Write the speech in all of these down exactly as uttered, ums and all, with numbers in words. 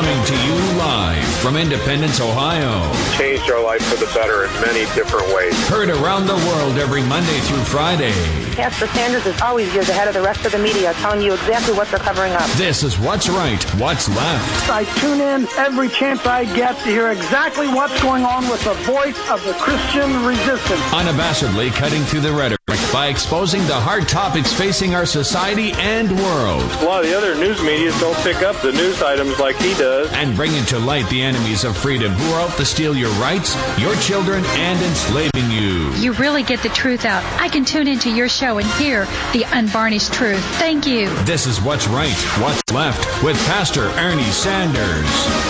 Coming to you live from Independence, Ohio. Changed our life for the better in many different ways. Heard around the world every Monday through Friday. Pastor Sanders is always years ahead of the rest of the media, telling you exactly what they're covering up. This is What's Right, What's Left. I tune in every chance I get to hear exactly what's going on with the voice of the Christian resistance. Unabashedly cutting through the rhetoric by exposing the hard topics facing our society and world. A lot of the other news media don't pick up the news items like he does. And bringing to light the enemies of freedom who are out to steal your rights, your children, and enslaving you. You really get the truth out. I can tune into your show and hear the unvarnished truth. Thank you. This is What's Right, What's Left with Pastor Ernie Sanders.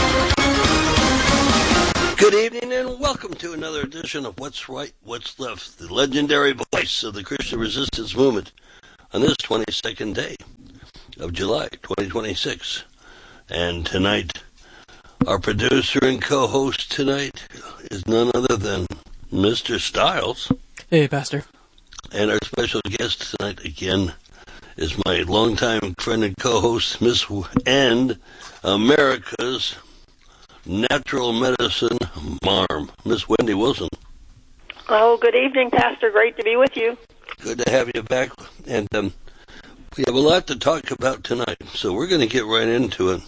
Good evening and welcome to another edition of What's Right, What's Left, the legendary voice of the Christian resistance movement on this twenty-second day of July twenty twenty-six. And tonight, our producer and co-host tonight is none other than Mister Styles. Hey, Pastor. And our special guest tonight again is my longtime friend and co-host, Miss and America's natural medicine marm, Miss Wendy Wilson. Oh, good evening, Pastor. Great to be with you. Good to have you back. And um, we have a lot to talk about tonight, so we're going to get right into it.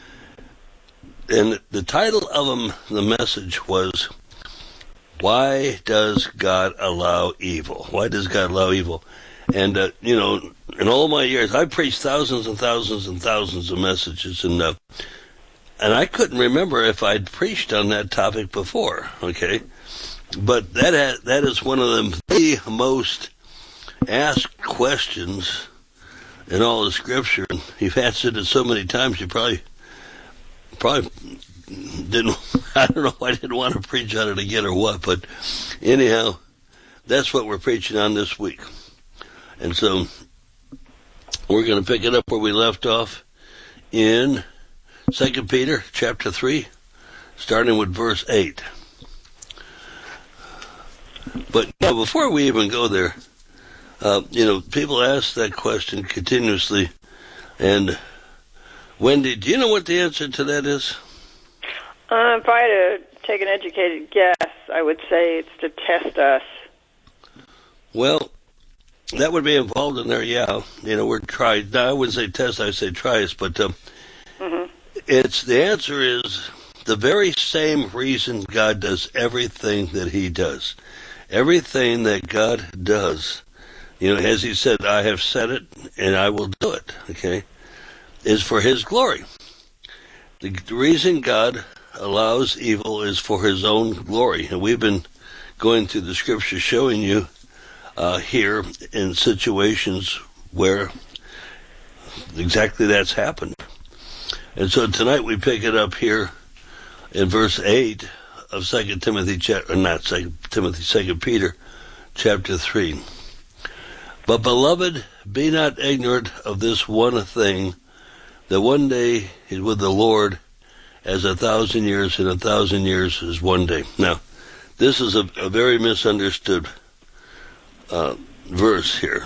And the title of um, the message was, Why Does God Allow Evil? Why does God allow evil? And, uh, you know, in all my years, I've preached thousands and thousands and thousands of messages, and uh, and I couldn't remember if I'd preached on that topic before, okay? But that ha- that is one of them, the most asked questions in all of Scripture. And you've answered it so many times, you probably, probably didn't, I don't know, I didn't want to preach on it again or what, but anyhow, that's what we're preaching on this week. And so, we're going to pick it up where we left off in Second Peter chapter three, starting with verse eight. But you know, before we even go there, uh, you know, people ask that question continuously. And Wendy, do you know what the answer to that is? Uh, if I had to take an educated guess, I would say it's to test us. Well, that would be involved in there, yeah. You know, we're trying. I wouldn't say test, I would say try us, but um, mm-hmm. It's the answer is the very same reason God does everything that He does. Everything that God does, you know, as He said, I have said it and I will do it, okay, is for His glory. The, the reason God allows evil is for His own glory. And we've been going through the Scripture showing you uh, here in situations where exactly that's happened. And so tonight we pick it up here in verse eight of Second Timothy, chapter, not Second Timothy, Second Peter, chapter three. But beloved, be not ignorant of this one thing, that one day is with the Lord as a thousand years, and a thousand years is one day. Now, this is a, a very misunderstood uh, verse here.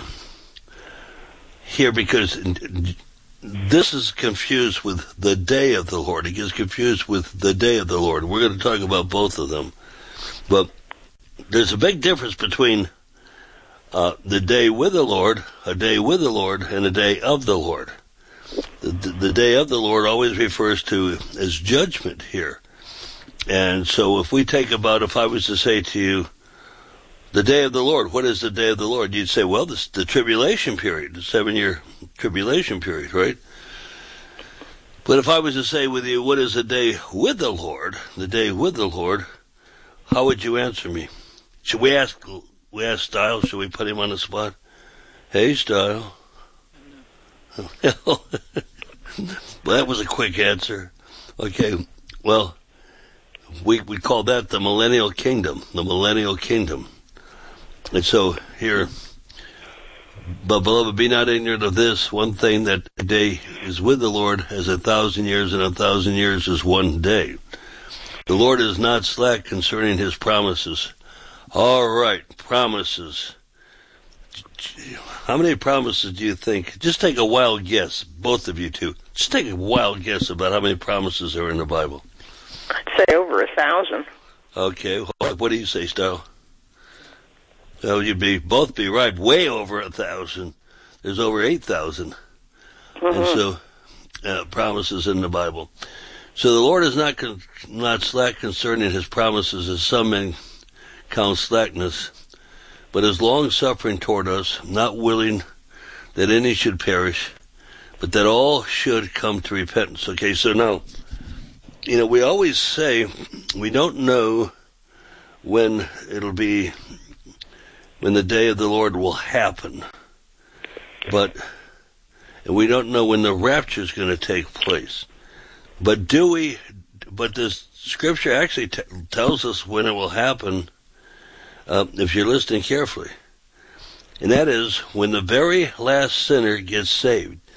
Here, because this is confused with the day of the Lord. It gets confused with the day of the Lord. We're going to talk about both of them. But there's a big difference between uh, the day with the Lord, a day with the Lord, and a day of the Lord. The, the, the day of the Lord always refers to as judgment here. And so if we take about, if I was to say to you, the day of the Lord, what is the day of the Lord? You'd say, well, this the tribulation period, the seven-year tribulation period, right? But if I was to say with you, what is the day with the Lord, the day with the Lord, how would you answer me? Should we ask, we ask Style, should we put him on the spot? Hey, Style. Well, that was a quick answer. Okay, well, we we call that the millennial kingdom, the millennial kingdom. And so here, but beloved, be not ignorant of this one thing, that a day is with the Lord as a thousand years, and a thousand years is one day. The Lord is not slack concerning His promises. All right, promises. how many promises do you think? Just take a wild guess, both of you two. Just take a wild guess about how many promises are in the Bible. I'd say over a thousand. Okay, what do you say, Starla? Well, you'd be both be right. Way over a thousand. There's over eight thousand, mm-hmm. and so uh, promises in the Bible. So the Lord is not con- not slack concerning His promises, as some men count slackness, but is long suffering toward us, not willing that any should perish, but that all should come to repentance. Okay, so now, you know, we always say we don't know when it'll be, when the day of the Lord will happen, but and we don't know when the rapture is going to take place. But do we? But the Scripture actually t- tells us when it will happen, uh, if you're listening carefully, and that is when the very last sinner gets saved.